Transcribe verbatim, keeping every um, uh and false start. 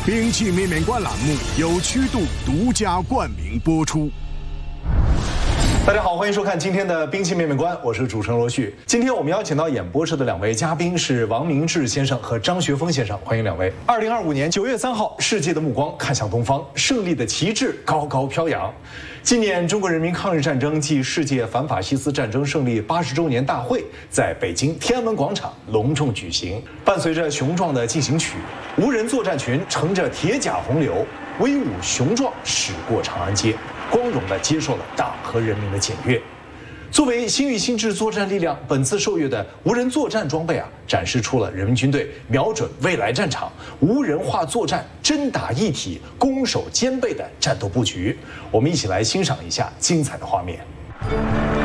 兵器面面观栏目由曲度独家冠名播出。 大家好，欢迎收看今天的兵器面面观，我是主持人罗旭。今天我们邀请到演播室的两位嘉宾是王明志先生和张学峰先生，欢迎两位。二零二五年九月三号，世界的目光看向东方，胜利的旗帜高高飘扬。今年中国人民抗日战争暨世界反法西斯战争胜利八十周年大会在北京天安门广场隆重举行，伴随着雄壮的进行曲，无人作战群乘着铁甲洪流，威武雄壮驶过长安街，光荣地接受了党和人民的检阅。作为新域新制作战力量，本次受阅的无人作战装备啊，展示出了人民军队瞄准未来战场、无人化作战、真打一体、攻守兼备的战斗布局。我们一起来欣赏一下精彩的画面。